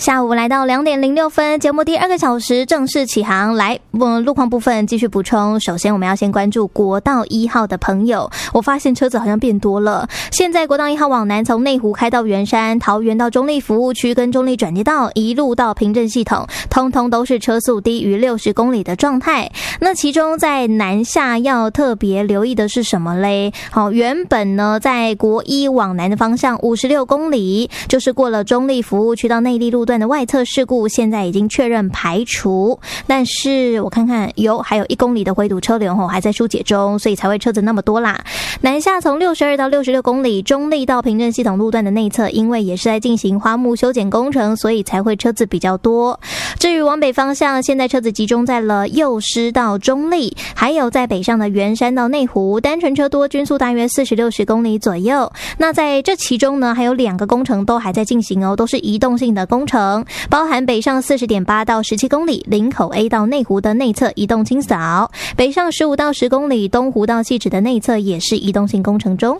下午来到2点06分，节目第2个小时正式起航。来，路况部分继续补充。首先，我们要先关注国道1号的朋友，我发现车子好像变多了。现在国道1号往南，从内湖开到圆山、桃园到中立服务区跟中立转接道，一路到平镇系统，通通都是车速低于60公里的状态。那其中在南下要特别留意的是什么嘞？好，原本呢在国1往南的方向56公里，就是过了中立服务区到内壢路段的外侧事故，现在已经确认排除，但是我看看还有1公里的回堵车流还在疏解中，所以才会车子那么多啦。南下从62到66公里，中立到平镇系统路段的内侧，因为也是在进行花木修剪工程，所以才会车子比较多。至于往北方向，现在车子集中在了幼师到中立，还有在北上的圆山到内湖，单纯车多，均速大约40-60公里左右。那在这其中呢，还有2个工程都还在进行哦，都是移动性的工程，包含北上40.8到17公里，林口 A 到内湖的内侧移动清扫，北上15到10公里，东湖到汐止的内侧也是移动性工程中。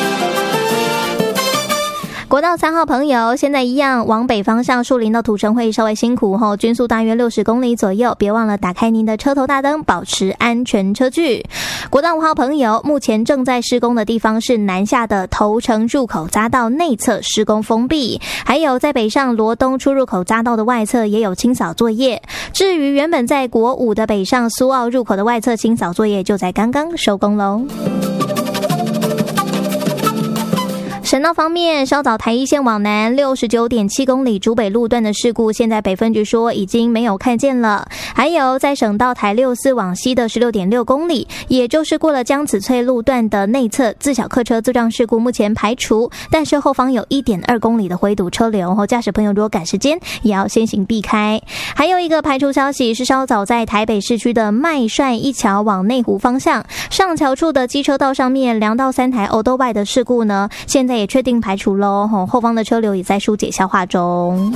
国道3号朋友，现在一样往北方向树林到土城会稍微辛苦后，均速大约60公里左右，别忘了打开您的车头大灯，保持安全车距。国道5号朋友，目前正在施工的地方是南下的头城入口匝道内侧施工封闭，还有在北上罗东出入口匝道的外侧也有清扫作业。至于原本在国5的北上苏澳入口的外侧清扫作业，就在刚刚收工喽。省道方面，稍早台一线往南 69.7 公里竹北路段的事故，现在北分局说已经没有看见了。还有在省道台64往西的 16.6 公里，也就是过了江子翠路段的内侧自小客车自撞事故目前排除，但是后方有 1.2 公里的回堵车流，驾驶朋友如果赶时间也要先行避开。还有一个排除消息是稍早在台北市区的麦帅一桥往内湖方向上桥处的机车道上面2到3台欧兜拜的事故呢，现在也确定排除咯，后方的车流也在疏解消化中。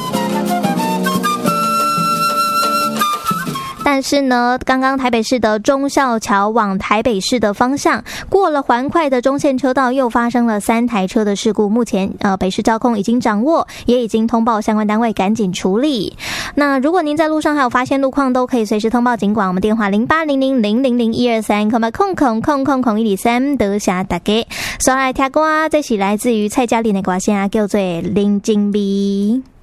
但是呢，刚刚台北市的忠孝桥往台北市的方向，过了环快的中线车道，又发生了3台车的事故。目前北市交控已经掌握，也已经通报相关单位赶紧处理。那如果您在路上还有发现路况，都可以随时通报警管，我们电话0800000123，空123得下大家。所来听歌，这是来自于蔡嘉玲的歌声，叫做《林静美》。